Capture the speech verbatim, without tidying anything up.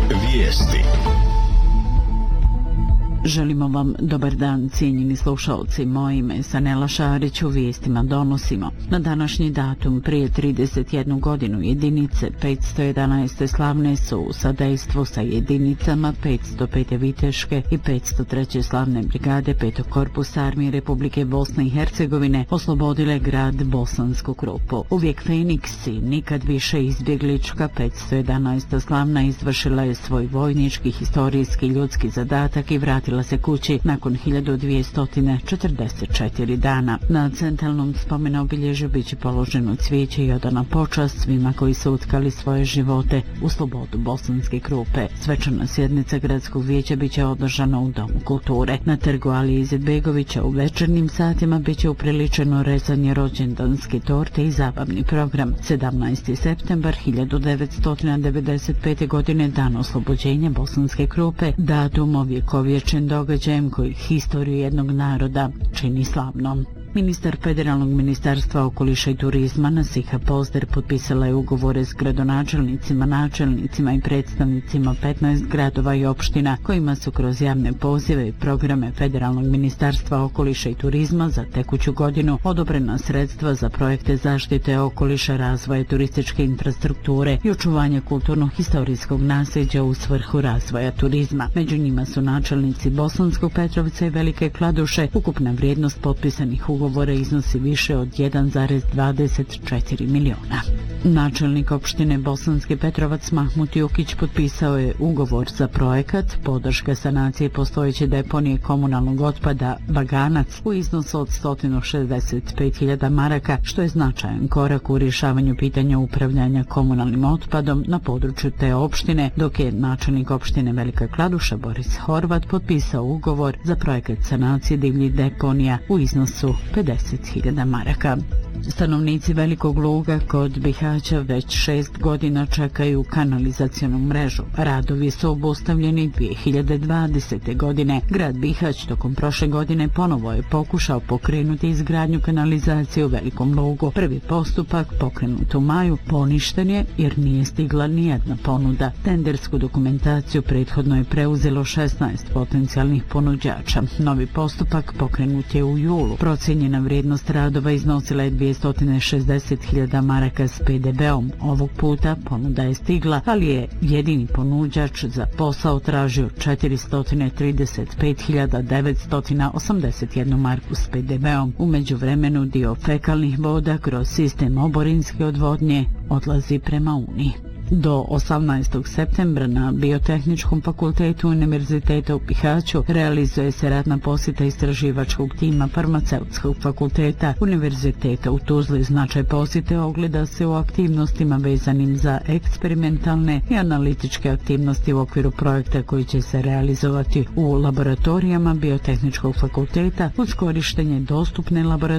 Vijesti. Želimo vam dobar dan, cijenjeni slušalci. Moje ime je Sanela Šarić, u vijestima donosimo. Na današnji datum prije trideset jednu godinu jedinice petsto jedanaeste slavne su u sadejstvu sa jedinicama petsto pete viteške i petsto treće slavne brigade petog korpusa armije Republike Bosne i Hercegovine oslobodile grad Bosansku Krupu. Uvijek Feniks i nikad više izbjeglička petsto jedanaesta slavna izvršila je svoj vojnički, historijski, ljudski zadatak i vratila se kući nakon hiljadu dvjesto četrdeset četiri dana. Na centralnom spomen obilježju biće položeno cvijeće i odana počast svima koji su utkali svoje živote u slobodu Bosanske Krupe. Svečana sjednica gradskog vijeća biće održana u Domu kulture. Na trgu Alije Izetbegovića u večernjim satima biće upriličeno rezanje rođendanske torte i zabavni program. sedamnaesti septembar hiljadu devetsto devedeset pete. godine, dan oslobođenja Bosanske Krupe, datum ovjekovječen događajem koji historiju jednog naroda čini slavnom. Ministar Federalnog ministarstva okoliša i turizma Nasiha Pozder potpisala je ugovore s gradonačelnicima, načelnicima i predstavnicima petnaest gradova i opština kojima su kroz javne pozive i programe Federalnog ministarstva okoliša i turizma za tekuću godinu odobrena sredstva za projekte zaštite okoliša, razvoja turističke infrastrukture i očuvanja kulturno-historijskog nasljeđa u svrhu razvoja turizma. Među njima su načelnici Bosanskog Petrovca i Velike Kladuše. Ukupna vrijednost potpisanih ugovora ugovora iznosi više od jedan zarez dvadeset četiri miliona. Načelnik opštine Bosanski Petrovac Mahmut Jukić potpisao je ugovor za projekat podrška sanacije postojeće deponije komunalnog otpada Baganac u iznosu od sto šezdeset pet hiljada maraka, što je značajan korak u rješavanju pitanja upravljanja komunalnim otpadom na području te opštine, dok je načelnik opštine Velika Kladuša Boris Horvat potpisao ugovor za projekat sanacije divljih deponija u iznosu pedeset hiljada maraka. Stanovnici Velikog Luga kod Bihaća već šest godina čekaju kanalizacionu mrežu. Radovi su obustavljeni dvije hiljade dvadesete. godine. Grad Bihać tokom prošle godine ponovo je pokušao pokrenuti izgradnju kanalizacije u Velikom Lugu. Prvi postupak, pokrenut u maju, poništen je jer nije stigla nijedna ponuda. Tendersku dokumentaciju prethodno je preuzelo šesnaest potencijalnih ponuđača. Novi postupak pokrenut je u julu. Procijenjena vrijednost radova iznosila je dvjesto šezdeset hiljada maraka s pe de beom. Ovog puta ponuda je stigla, ali je jedini ponuđač za posao tražio četiristo trideset pet hiljada devetsto osamdeset jednu marku s pe de beom. U međuvremenu dio fekalnih voda kroz sistem oborinske odvodnje odlazi prema Uniji. Do osamnaestog septembra na Biotehničkom fakultetu Univerziteta u Bihaću realizuje se radna posjeta istraživačkog tima Farmaceutskog fakulteta Univerziteta u Tuzli. Značaj posjete ogleda se u aktivnostima vezanim za eksperimentalne i analitičke aktivnosti u okviru projekta koji će se realizovati u laboratorijama Biotehničkog fakulteta uz korištenje dostupne laboratorije